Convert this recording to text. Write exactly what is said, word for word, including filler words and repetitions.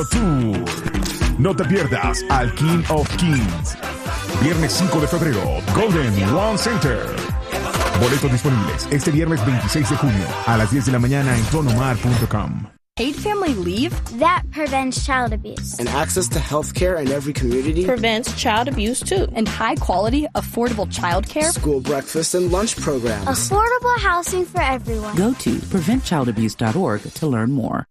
Tour. No te pierdas al King of Kings. Viernes cinco de febrero, Golden One Center. Boletos disponibles este viernes veintiséis de junio a las diez de la mañana en tonomar punto com. Paid family leave? That prevents child abuse. And access to health care in every community Prevents child abuse too. And high quality, affordable child care? School breakfast and lunch programs. Affordable housing for everyone. Go to prevent child abuse dot org to learn more.